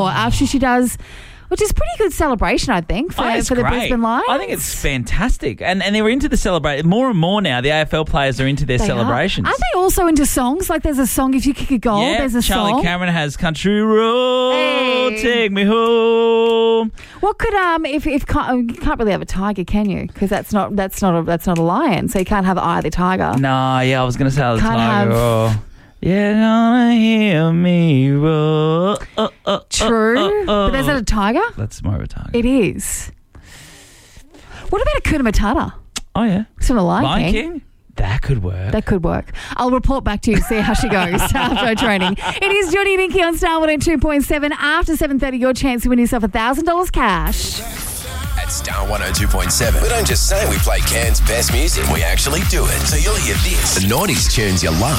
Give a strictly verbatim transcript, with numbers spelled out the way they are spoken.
After she does, which is pretty good celebration, I think, for, Oh, it's for the great. Brisbane Lions. I think it's fantastic. And and they're into the celebration. More and more now, the A F L players are into their They celebrations. Are. Aren't they also into songs? Like there's a song, if you kick a goal, yeah, there's a Charlie song. Cameron has Country Road, Hey. Take Me Home. What could um if if can't, you can't really have a tiger, can you? Because that's not that's not a that's not a lion, so you can't have Eye of the Tiger. No, yeah, I was going to say the Can't tiger. have- Oh. Yeah, gonna hear me roar. Uh, uh, True, uh, uh, uh. but is that a tiger? That's more of a tiger. It is. What about a Kuna Matata? Oh, yeah. It's from the Lion, Lion King. King? That could work. That could work. I'll report back to you, see how she goes after her training. It is Johnny and Nikki on Star one oh two point seven. After seven thirty, your chance to win yourself one thousand dollars cash. At Star one oh two point seven, we don't just say we play Cairns' best music, we actually do it. So you'll hear this. The nineties tunes you love.